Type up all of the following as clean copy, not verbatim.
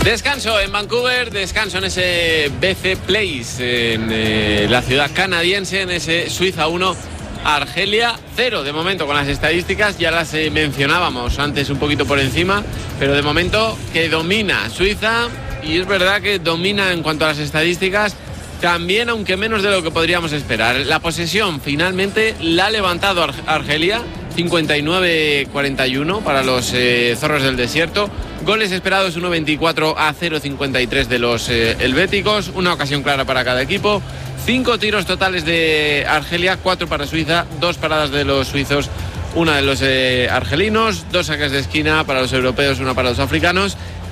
Descanso en Vancouver, descanso en ese BC Place, en la ciudad canadiense, en ese Suiza 1, Argelia 0. De momento con las estadísticas ya las mencionábamos antes un poquito por encima, pero de momento que domina Suiza, y es verdad que domina en cuanto a las estadísticas también, aunque menos de lo que podríamos esperar. La posesión finalmente la ha levantado Argelia, 59-41 para los zorros del desierto. Goles esperados 1.24 a 0.53 de los helvéticos. Una ocasión clara para cada equipo. 5 tiros totales de Argelia, 4 para Suiza, 2 paradas de los suizos, 1 de los argelinos, 2 saques de esquina para los europeos, 1 para los africanos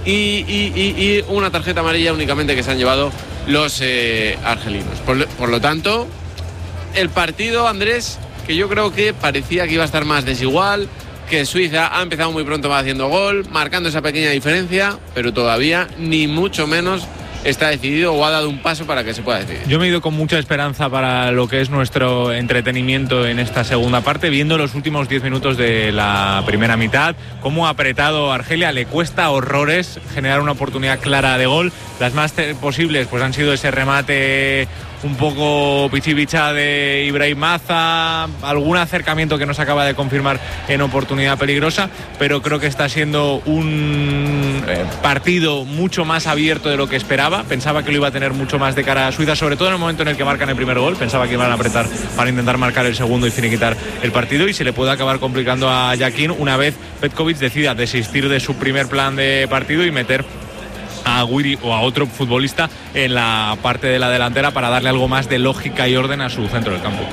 y una tarjeta amarilla únicamente que se han llevado los argelinos. Por lo tanto, el partido, Andrés, que yo creo que parecía que iba a estar más desigual, que Suiza ha empezado muy pronto haciendo gol, marcando esa pequeña diferencia, pero todavía ni mucho menos está decidido o ha dado un paso para que se pueda decidir. Yo me he ido con mucha esperanza para lo que es nuestro entretenimiento en esta segunda parte, viendo los últimos 10 minutos de la primera mitad, cómo ha apretado Argelia. Le cuesta horrores generar una oportunidad clara de gol. Las más posibles pues han sido ese remate un poco pichibicha de Ibrahim Maza, algún acercamiento que nos acaba de confirmar en oportunidad peligrosa, pero creo que está siendo un partido mucho más abierto de lo que esperaba. Pensaba que lo iba a tener mucho más de cara a Suiza, sobre todo en el momento en el que marcan el primer gol. Pensaba que iban a apretar para intentar marcar el segundo y finiquitar el partido, y se le puede acabar complicando a Yakin una vez Petkovic decida desistir de su primer plan de partido y meter a Guiri o a otro futbolista en la parte de la delantera para darle algo más de lógica y orden a su centro del campo.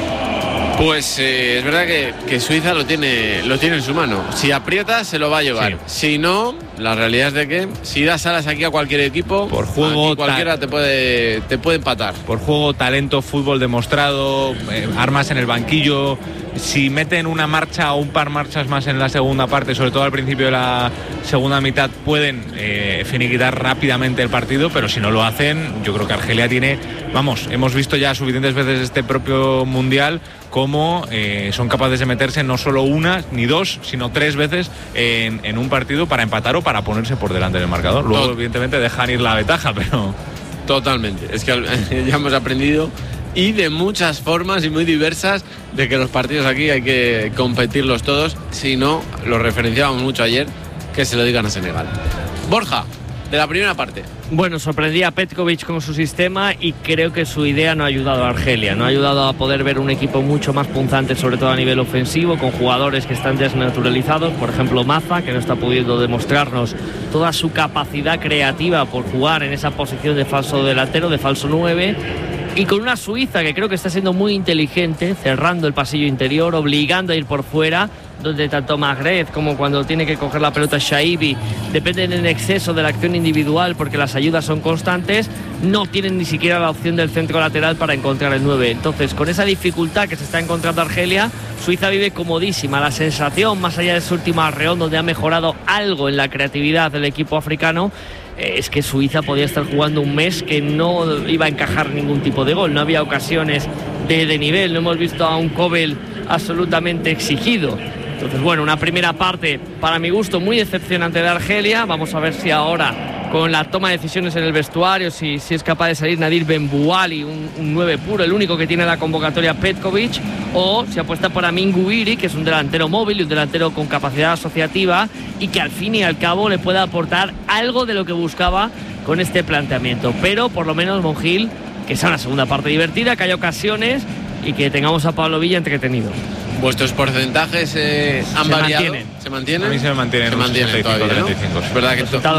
Pues es verdad que Suiza lo tiene en su mano. Si aprieta, se lo va a llevar. Sí. Si no, la realidad es de que si das alas aquí a cualquier equipo, por juego, cualquiera te puede empatar. Por juego, talento, fútbol demostrado, armas en el banquillo. Si meten una marcha o un par marchas más en la segunda parte, sobre todo al principio de la segunda mitad, pueden finiquitar rápidamente el partido, pero si no lo hacen, yo creo que Argelia tiene, hemos visto ya suficientes veces este propio mundial cómo son capaces de meterse no solo una ni dos, sino 3 veces en un partido para empatar o para ponerse por delante del marcador. Luego, evidentemente, dejan ir la ventaja, pero... Totalmente. Es que ya hemos aprendido, y de muchas formas y muy diversas, de que los partidos aquí hay que competirlos todos. Si no, lo referenciábamos mucho ayer, que se lo digan a Senegal. Borja, de la primera parte. Bueno, sorprendía a Petkovic con su sistema, y creo que su idea no ha ayudado a Argelia, no ha ayudado a poder ver un equipo mucho más punzante, sobre todo a nivel ofensivo, con jugadores que están desnaturalizados, por ejemplo Maza, que no está pudiendo demostrarnos toda su capacidad creativa por jugar en esa posición de falso delantero, de falso 9, y con una Suiza que creo que está siendo muy inteligente, cerrando el pasillo interior, obligando a ir por fuera, donde tanto Magrez como cuando tiene que coger la pelota Shaibi dependen en exceso de la acción individual, porque las ayudas son constantes, no tienen ni siquiera la opción del centro lateral para encontrar el 9. Entonces, con esa dificultad que se está encontrando Argelia, Suiza vive comodísima. La sensación, más allá de su último arreón, donde ha mejorado algo en la creatividad del equipo africano, es que Suiza podía estar jugando un mes que no iba a encajar ningún tipo de gol. No había ocasiones de nivel, no hemos visto a un Kobel absolutamente exigido. Entonces, bueno, una primera parte, para mi gusto, muy decepcionante de Argelia. Vamos a ver si ahora, con la toma de decisiones en el vestuario, si es capaz de salir Nadir Benbouali, un 9 puro, el único que tiene la convocatoria Petkovic, o si apuesta por Amin Gouiri, que es un delantero móvil y un delantero con capacidad asociativa, y que al fin y al cabo le pueda aportar algo de lo que buscaba con este planteamiento. Pero por lo menos, Monjil, que sea una segunda parte divertida, que haya ocasiones y que tengamos a Pablo Villa entretenido. ¿Vuestros porcentajes han variado? ¿Se mantienen? A mí se me mantienen. Se mantienen todavía, ¿no? 35. Es verdad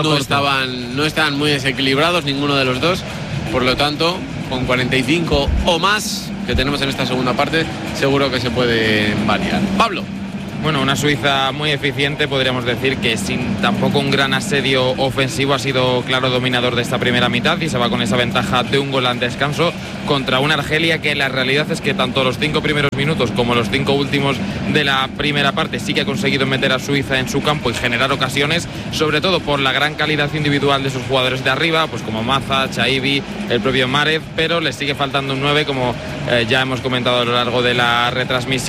que no estaban muy desequilibrados ninguno de los dos. Por lo tanto, con 45 o más que tenemos en esta segunda parte, seguro que se puede variar. Pablo. Bueno, una Suiza muy eficiente, podríamos decir, que sin tampoco un gran asedio ofensivo ha sido claro dominador de esta primera mitad, y se va con esa ventaja de un gol al descanso contra una Argelia que la realidad es que tanto los 5 primeros minutos como los 5 últimos de la primera parte sí que ha conseguido meter a Suiza en su campo y generar ocasiones, sobre todo por la gran calidad individual de sus jugadores de arriba, pues como Maza, Chaibi, el propio Mahrez, pero les sigue faltando un 9, como ya hemos comentado a lo largo de la retransmisión.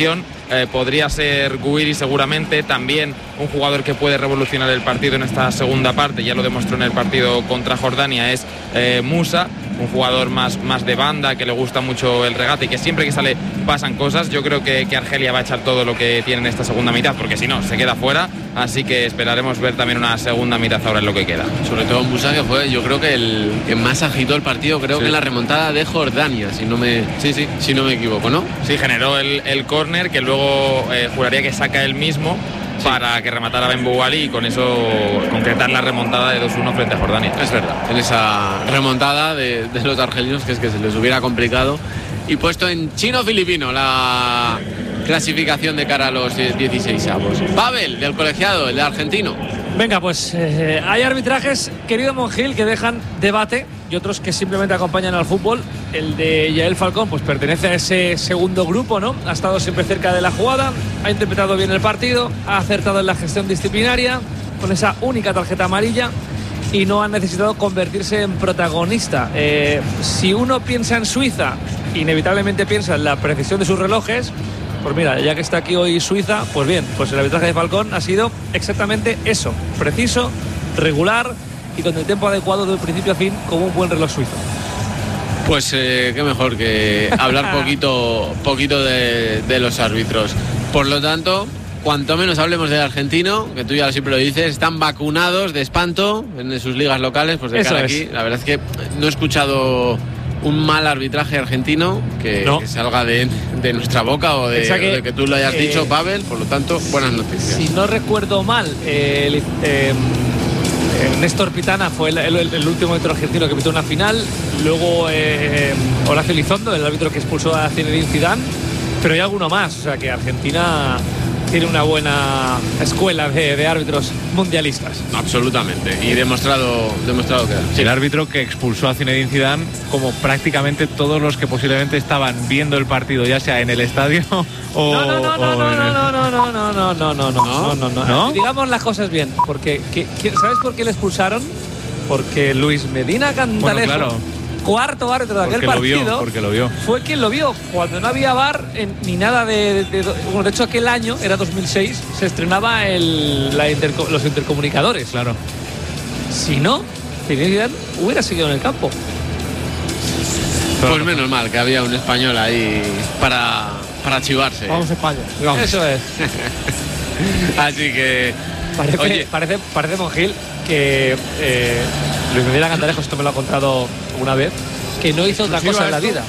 podría ser Guiri seguramente, también un jugador que puede revolucionar el partido en esta segunda parte, ya lo demostró en el partido contra Jordania, es Musa, un jugador más de banda, que le gusta mucho el regate y que siempre que sale pasan cosas. Yo creo que Argelia va a echar todo lo que tiene en esta segunda mitad, porque si no, se queda fuera, así que esperaremos ver también una segunda mitad ahora en lo que queda. Sobre todo Musa, que fue, yo creo que el que más agitó el partido, creo que en la remontada de Jordania, si no me equivoco, ¿no? Sí, generó el córner, que luego juraría que saca él mismo, para que rematara Ben Bouali y con eso concretar la remontada de 2-1 frente a Jordania. Es verdad, en esa remontada de los argelinos, que es que se les hubiera complicado y puesto en chino-filipino la clasificación de cara a los 16avos. Pavel, del colegiado, el de argentino. Venga, pues hay arbitrajes, querido Monjil, que dejan debate y otros que simplemente acompañan al fútbol. El de Yael Falcón pues pertenece a ese segundo grupo, ¿no? Ha estado siempre cerca de la jugada, ha interpretado bien el partido, ha acertado en la gestión disciplinaria con esa única tarjeta amarilla y no ha necesitado convertirse en protagonista. Si uno piensa en Suiza, inevitablemente piensa en la precisión de sus relojes. Pues mira, ya que está aquí hoy Suiza, pues bien, pues el arbitraje de Falcón ha sido exactamente eso, preciso, regular y con el tiempo adecuado de principio a fin, como un buen reloj suizo. Pues qué mejor que hablar poquito de los árbitros. Por lo tanto, cuanto menos hablemos del argentino, que tú ya siempre lo dices, están vacunados de espanto en sus ligas locales, pues de cara aquí. La verdad es que no he escuchado un mal arbitraje argentino que salga de nuestra boca o de que tú lo hayas dicho, Pavel. Por lo tanto, buenas noticias. Si no recuerdo mal, Néstor Pitana fue el último árbitro argentino que pitó una final. Luego Horacio Elizondo, el árbitro que expulsó a Zinedine Zidane. Pero hay alguno más. O sea que Argentina tiene una buena escuela de árbitros mundialistas. Absolutamente. Y demostrado queda. Sí. El árbitro que expulsó a Zinedine Zidane, como prácticamente todos los que posiblemente estaban viendo el partido, ya sea en el estadio o no. Digamos las cosas bien, porque ¿sabes por qué le expulsaron? Porque Luis Medina Cantalejo, cuarto árbitro de aquel partido, porque lo vio. Fue quien lo vio cuando no había VAR ni nada de hecho aquel año era 2006, se estrenaba los intercomunicadores. Claro. Si no, Zidane hubiera seguido en el campo. Pues menos mal que había un español ahí para chivarse. Vamos a España. Vamos. Eso es. Así que parece Monjil que Luis Medina Cantalejo, esto me lo ha contado una vez, que no hizo otra cosa en la vida.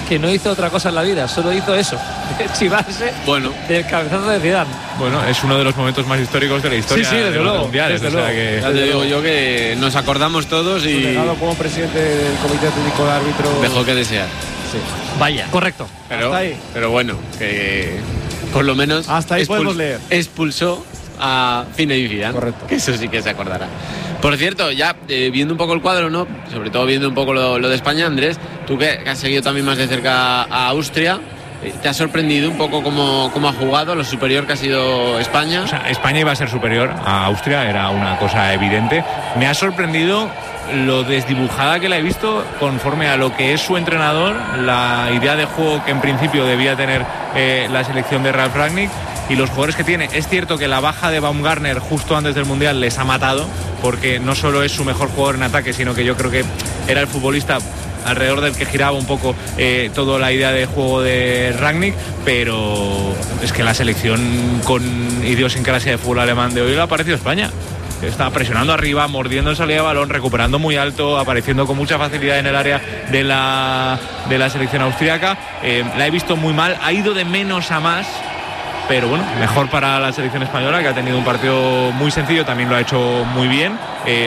Solo hizo eso, chivarse del cabezazo de Zidane. Bueno, es uno de los momentos más históricos de la historia de los mundiales. Desde luego. Ya te digo yo que nos acordamos todos y... Su legado como presidente del Comité Técnico de Árbitros dejó que desear. Sí. Vaya, correcto. Pero bueno, que por lo menos hasta ahí podemos leer. Expulsó a Zinedine Zidane. Correcto. Que eso sí que se acordará. Por cierto, ya viendo un poco el cuadro, ¿no? Sobre todo viendo un poco lo de España, Andrés, tú que has seguido también más de cerca a Austria, ¿te ha sorprendido un poco cómo ha jugado, lo superior que ha sido España? O sea, España iba a ser superior a Austria, era una cosa evidente. Me ha sorprendido lo desdibujada que la he visto conforme a lo que es su entrenador, la idea de juego que en principio debía tener la selección de Ralf Rangnick y los jugadores que tiene. Es cierto que la baja de Baumgartner justo antes del Mundial les ha matado, porque no solo es su mejor jugador en ataque, sino que yo creo que era el futbolista alrededor del que giraba un poco toda la idea de juego de Rangnick, pero es que la selección con idiosincrasia de fútbol alemán de hoy le ha parecido España. Está presionando arriba, mordiendo en salida de balón, recuperando muy alto, apareciendo con mucha facilidad en el área de la selección austríaca. La he visto muy mal, ha ido de menos a más, pero bueno, mejor para la selección española, que ha tenido un partido muy sencillo, también lo ha hecho muy bien.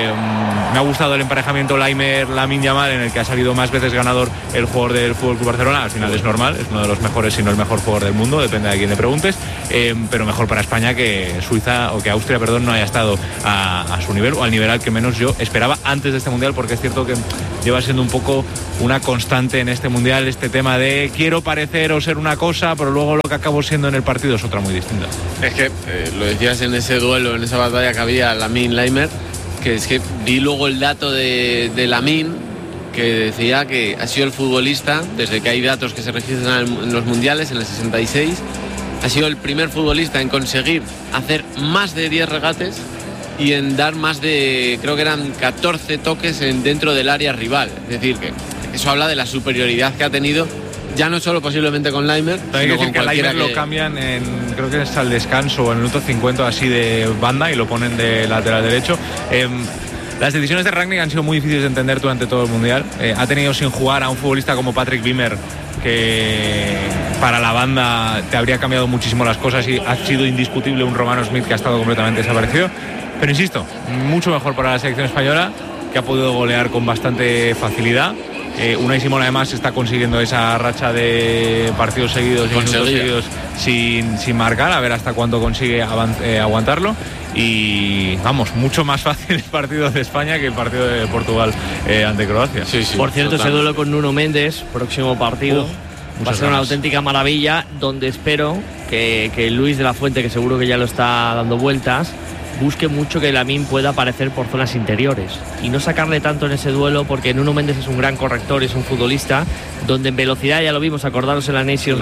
Me ha gustado el emparejamiento Laimer-Lamine Yamal, en el que ha salido más veces ganador el jugador del FC Barcelona. Al final es normal, es uno de los mejores, si no el mejor jugador del mundo, depende de a quién le preguntes, pero mejor para España que Austria, no haya estado a su nivel, o al nivel al que menos yo esperaba antes de este Mundial, porque es cierto que lleva siendo un poco una constante en este Mundial este tema de quiero parecer o ser una cosa, pero luego lo que acabo siendo en el partido es otra muy distinta. Es que lo decías en ese duelo, en esa batalla que había Lamine-Laimer, que es que vi luego el dato de Lamine, que decía que ha sido el futbolista, desde que hay datos que se registran en los mundiales, en el 66, ha sido el primer futbolista en conseguir hacer más de 10 regates y en dar más de, creo que eran 14 toques dentro del área rival. Es decir, que eso habla de la superioridad que ha tenido, ya no solo posiblemente con Laimer, hay que decir que a Laimer lo cambian creo que es al descanso o en el minuto 50 así de banda y lo ponen de lateral derecho. Las decisiones de Rangnick han sido muy difíciles de entender durante todo el Mundial. Ha tenido sin jugar a un futbolista como Patrick Wimmer, que para la banda te habría cambiado muchísimo las cosas, y ha sido indiscutible un Romano Smith que ha estado completamente desaparecido. Pero insisto, mucho mejor para la selección española, que ha podido golear con bastante facilidad. Unai Simón además está consiguiendo esa racha de partidos seguidos y minutos seguidos sin marcar, a ver hasta cuándo consigue aguantarlo. Y vamos, mucho más fácil el partido de España que el partido de Portugal ante Croacia. Sí, por cierto, ese duelo con Nuno Méndez, próximo partido, va a ser una auténtica maravilla, donde espero que Luis de la Fuente, que seguro que ya lo está dando vueltas, busque mucho que Lamine pueda aparecer por zonas interiores y no sacarle tanto en ese duelo, porque Nuno Méndez es un gran corrector, es un futbolista donde en velocidad, ya lo vimos, acordaros en la Nations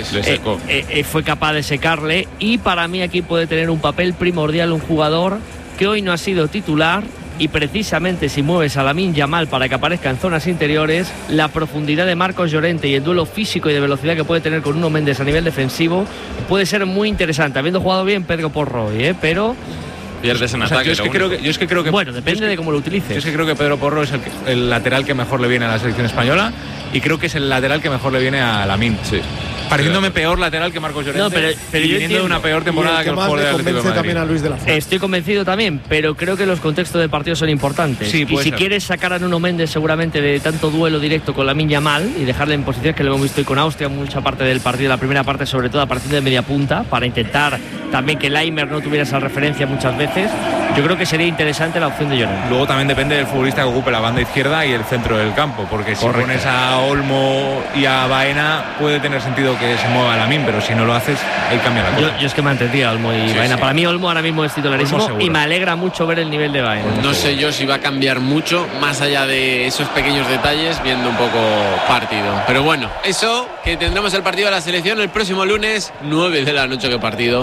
League, fue capaz de secarle, y para mí aquí puede tener un papel primordial un jugador que hoy no ha sido titular, y precisamente si mueves a Lamine Yamal para que aparezca en zonas interiores, la profundidad de Marcos Llorente y el duelo físico y de velocidad que puede tener con Nuno Méndez a nivel defensivo puede ser muy interesante, habiendo jugado bien Pedro Porro, pero pierdes en ataque. Yo es que creo que bueno, depende de cómo lo utilices. Yo es que creo que Pedro Porro es el lateral que mejor le viene a la selección española, y creo que es el lateral que mejor le viene a Lamine. Sí. Pareciéndome peor lateral que Marcos Llorente, pero y viniendo de una peor temporada que el jugador de Atlético de Madrid. También a Luis de la Fuente. Estoy convencido también, pero creo que los contextos de partido son importantes. Sí, y si ser. quieres sacar a Nuno Méndez seguramente de tanto duelo directo con Lamine Yamal y dejarle en posiciones que lo hemos visto hoy con Austria, mucha parte del partido, la primera parte sobre todo apareciendo de media punta, para intentar también que Laimer no tuviera esa referencia muchas veces, yo creo que sería interesante la opción de Llorente. Luego también depende del futbolista que ocupe la banda izquierda y el centro del campo, porque si pones a Olmo y a Baena puede tener sentido que se mueva Lamine, pero si no lo haces, ahí cambia la cosa. Yo es que me entendía Olmo y Baena. Para mí Olmo ahora mismo es titularísimo y me alegra mucho ver el nivel de Baena. No sé yo si va a cambiar mucho, más allá de esos pequeños detalles, viendo un poco partido. Pero bueno, eso, que tendremos el partido de la selección el próximo lunes, 9 de la noche, que partido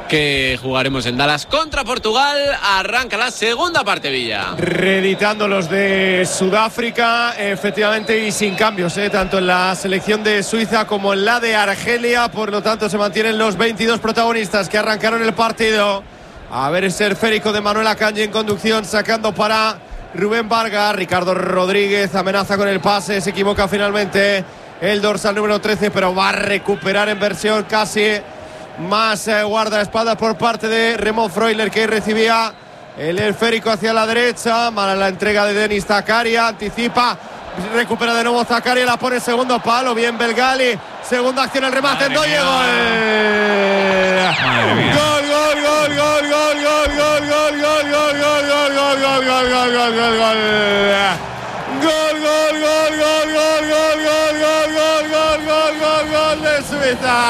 que jugaremos en Dallas contra Portugal. Arranca la segunda parte, Villa. Reeditando los de Sudáfrica, efectivamente, y sin cambios, tanto en la selección de Suiza como en la de Argelia. Por lo tanto, se mantienen los 22 protagonistas que arrancaron el partido. A ver ese esférico de Manuel Akanji en conducción, sacando para Rubén Vargas. Ricardo Rodríguez amenaza con el pase, se equivoca finalmente el dorsal número 13, pero va a recuperar en versión casi más guardaespaldas por parte de Remo Freuler, que recibía el esférico hacia la derecha. Mala la entrega de Denis Zakaria, anticipa, recupera de nuevo Zakaria, la pone en segundo palo, bien Belgali, segunda acción, el remate, Ndoye, gol. Gol, gol, gol, gol, gol, gol, gol, gol, gol, gol, gol, gol, gol, gol, gol, gol, gol, gol, gol. Gol, gol, gol, gol, gol, gol, gol, gol, gol, gol, gol, gol, gol de Suiza.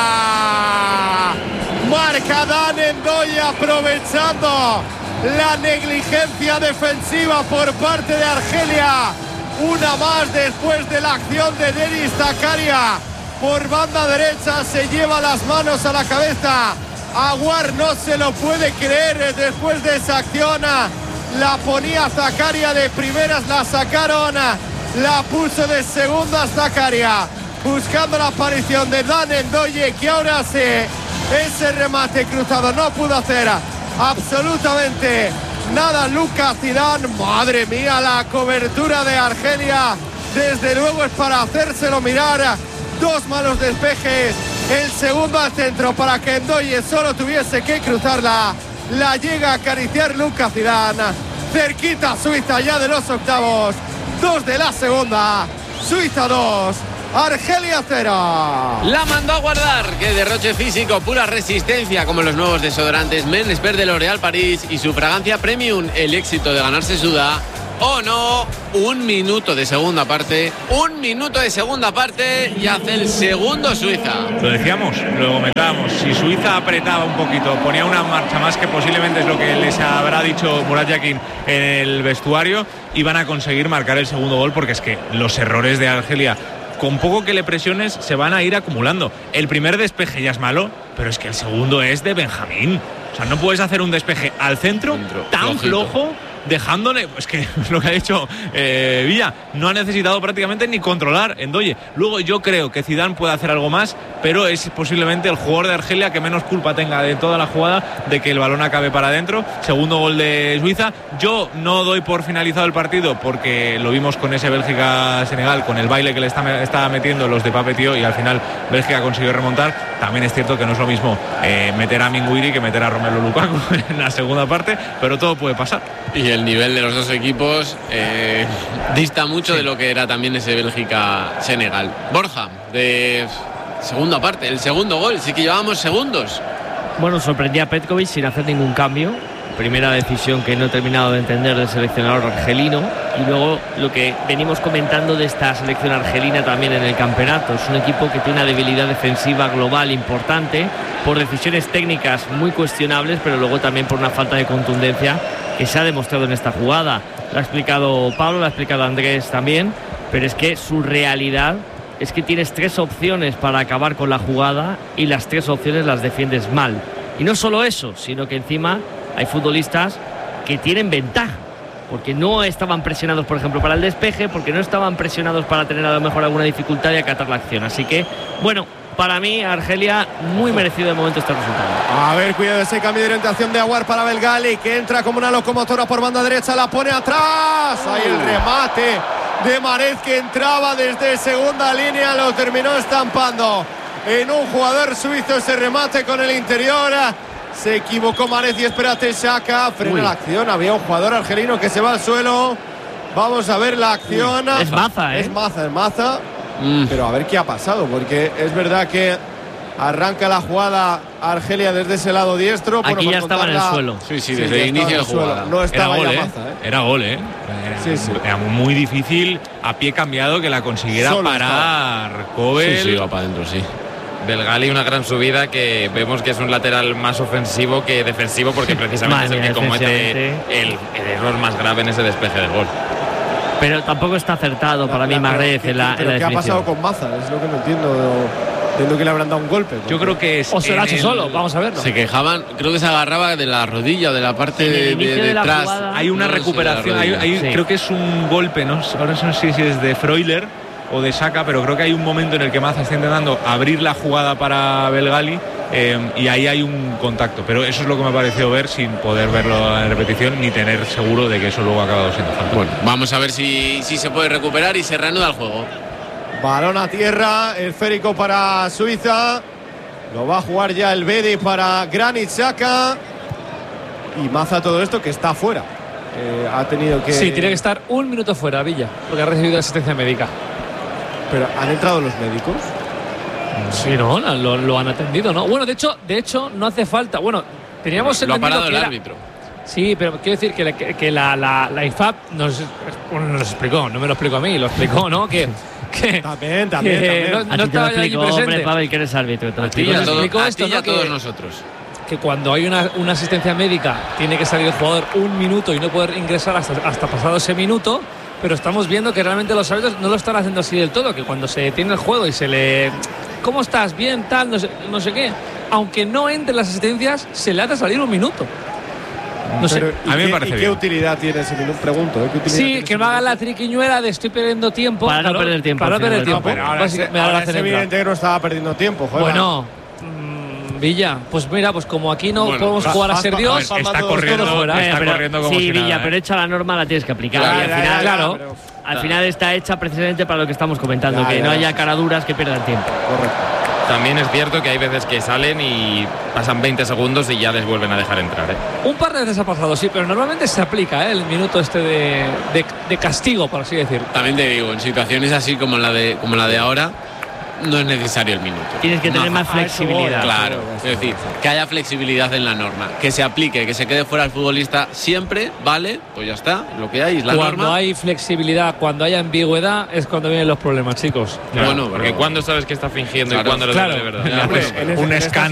Marca Dan Ndoye, aprovechando la negligencia defensiva por parte de Argelia. Una más después de la acción de Denis Zakaria por banda derecha, se lleva las manos a la cabeza. Aguar no se lo puede creer después de esa acción. La ponía Zakaria de primeras, la sacaron, la puso de segundas Zakaria, buscando la aparición de Dan Ndoye, que ahora ese remate cruzado no pudo hacer absolutamente nada Lucas Zidane. Madre mía, la cobertura de Argelia desde luego es para hacérselo mirar. Dos malos despejes, el segundo al centro para que Ndoye solo tuviese que cruzarla. La llega a acariciar Lucas Zidane. Cerquita Suiza ya de los octavos. 2 de la segunda. Suiza 2, Argelia 0. La mandó a guardar. Qué derroche físico, pura resistencia, como los nuevos desodorantes Men Expert de L'Oréal París y su fragancia Premium. El éxito de ganarse su da. ¿O no? 1 minuto de segunda parte. 1 minuto de segunda parte y hace el segundo Suiza. Lo decíamos, lo comentábamos. Si Suiza apretaba un poquito, ponía una marcha más, que posiblemente es lo que les habrá dicho Murat Yakin en el vestuario, iban a conseguir marcar el segundo gol, porque es que los errores de Argelia con poco que le presiones se van a ir acumulando. El primer despeje ya es malo, pero es que el segundo es de Benjamín. O sea, no puedes hacer un despeje al centro tan flojo, dejándole, es que lo que ha hecho Villa, no ha necesitado prácticamente ni controlar Ndoye. Luego yo creo que Zidane puede hacer algo más, pero es posiblemente el jugador de Argelia que menos culpa tenga de toda la jugada de que el balón acabe para adentro. Segundo gol de Suiza. Yo no doy por finalizado el partido porque lo vimos con ese Bélgica-Senegal, con el baile que le está metiendo los de Papetio, y al final Bélgica consiguió remontar. También es cierto que no es lo mismo meter a Minguiri que meter a Romelu Lukaku en la segunda parte, pero todo puede pasar. Y el nivel de los dos equipos dista mucho de lo que era también ese Bélgica-Senegal. Borja, de segunda parte, el segundo gol, sí que llevábamos segundos. Bueno, sorprendía a Petkovic sin hacer ningún cambio. Primera decisión que no he terminado de entender del seleccionador argelino. Y luego lo que venimos comentando de esta selección argelina también en el campeonato. Es un equipo que tiene una debilidad defensiva global importante por decisiones técnicas muy cuestionables, pero luego también por una falta de contundencia que se ha demostrado en esta jugada. Lo ha explicado Pablo, lo ha explicado Andrés también, pero es que su realidad es que tienes 3 opciones para acabar con la jugada y las 3 opciones las defiendes mal. Y no solo eso, sino que encima hay futbolistas que tienen ventaja, porque no estaban presionados, por ejemplo, para el despeje, porque no estaban presionados para tener a lo mejor alguna dificultad y acatar la acción. Así que, bueno, para mí, Argelia, muy merecido de momento este resultado. A ver, cuidado ese cambio de orientación de Aouar para Belgali, que entra como una locomotora por banda derecha, la pone atrás. Ahí el remate de Marez, que entraba desde segunda línea, lo terminó estampando en un jugador suizo ese remate con el interior. Se equivocó Marez y espérate, Xhaka frena la acción. Había un jugador argelino que se va al suelo. Vamos a ver la acción. Es Maza, Es Maza. Pero a ver qué ha pasado, porque es verdad que arranca la jugada Argelia desde ese lado diestro. Aquí ya estaba en el suelo. Sí, desde el inicio de jugada. No estaba Era gol, ya Maza, Era gol, Era muy difícil a pie cambiado que la consiguiera Solo parar Kobel. Sí, va para adentro, sí. Belgali, una gran subida, que vemos que es un lateral más ofensivo que defensivo, porque precisamente es el que comete el error más grave en ese despeje del gol. Pero tampoco está acertado para mí Mahrez en la ¿Qué ha pasado con Maza? Es lo que no entiendo. Entiendo que le habrán dado un golpe. Yo creo que es. O se lo ha hecho solo, vamos a verlo. Se quejaban, creo que se agarraba de la rodilla o de la parte de detrás. Hay una recuperación, creo que es un golpe, ¿no? Ahora no sé si es de Freuler o de Xhaka, pero creo que hay un momento en el que Maza está intentando abrir la jugada para Belgali, y ahí hay un contacto, pero eso es lo que me ha parecido ver sin poder verlo en repetición ni tener seguro de que eso luego ha acabado siendo falta. Bueno, vamos a ver si se puede recuperar y se reanuda el juego. Balón a tierra, esférico para Suiza. Lo va a jugar ya el Bedi para Granit Xhaka. Y Maza todo esto que está fuera. Ha tenido que... Sí, tiene que estar 1 minuto fuera, Villa, porque ha recibido asistencia médica. Pero ¿han entrado los médicos? Sí, no, lo han atendido, ¿no? Bueno, de hecho no hace falta. Bueno, teníamos lo ha entendido parado que el árbitro. Sí, pero quiero decir que la IFAB nos explicó, no me lo explicó a mí, lo explicó, ¿no? Que También. no estaba yo allí presente. Hombre, Pavel, que eres árbitro. A ti y a ¿no? todos nosotros. Que cuando hay una asistencia médica tiene que salir el jugador 1 minuto y no poder ingresar hasta pasado ese minuto. Pero estamos viendo que realmente los árbitros no lo están haciendo así del todo, que cuando se detiene el juego y se le... ¿Cómo estás? Bien, tal, no sé qué. Aunque no entre las asistencias, se le hace salir 1 minuto. No sé. A mí me parece bien. ¿Qué utilidad tiene ese minuto? Pregunto. Sí, que no haga la triquiñuela de estoy perdiendo tiempo. Para no perder tiempo. Para no perder tiempo. Pero ahora es evidente que no estaba perdiendo tiempo, joder. Bueno, Villa, pues mira, pues como aquí no podemos jugar a ser Dios, está corriendo como sí, si Villa, nada, pero hecha la norma la tienes que aplicar. Al final está hecha precisamente para lo que estamos comentando, que no haya caraduras que pierdan tiempo. Correcto. También es cierto que hay veces que salen y pasan 20 segundos y ya les vuelven a dejar entrar. Un par de veces ha pasado, sí, pero normalmente se aplica el minuto este de castigo, por así decir. También te digo, en situaciones así como la de ahora, no es necesario el minuto. Tienes que tener más flexibilidad. Claro, es decir, que haya flexibilidad en la norma, que se aplique, que se quede fuera el futbolista siempre, vale, pues ya está, lo que hay es la norma. Cuando hay flexibilidad, cuando hay ambigüedad, es cuando vienen los problemas, chicos. Claro, porque cuando sabes que está fingiendo y cuando lo claro. de verdad. un escándalo.